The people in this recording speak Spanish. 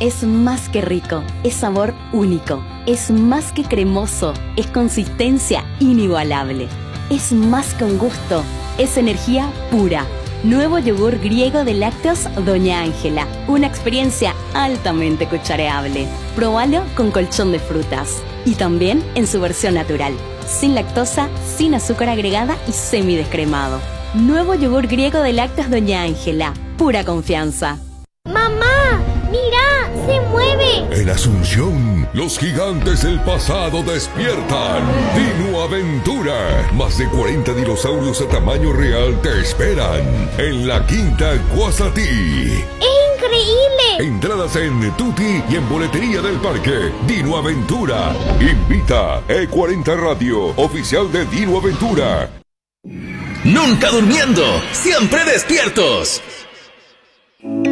Es más que rico, es sabor único, es más que cremoso, es consistencia inigualable. Es más que un gusto, es energía pura. Nuevo yogur griego de lácteos Doña Ángela, una experiencia altamente cuchareable. Probalo con colchón de frutas y también en su versión natural, sin lactosa, sin azúcar agregada y semidescremado. Nuevo yogur griego de lácteos Doña Ángela, pura confianza. ¡Mamá! ¡Mira! ¡Se mueve! En Asunción, los gigantes del pasado despiertan. Dino Aventura. Más de 40 dinosaurios a tamaño real te esperan en la Quinta Guasatí. ¡Es increíble! Entradas en Tutti y en boletería del parque. Dino Aventura. Invita E40 Radio, oficial de Dino Aventura. Nunca durmiendo, siempre despiertos.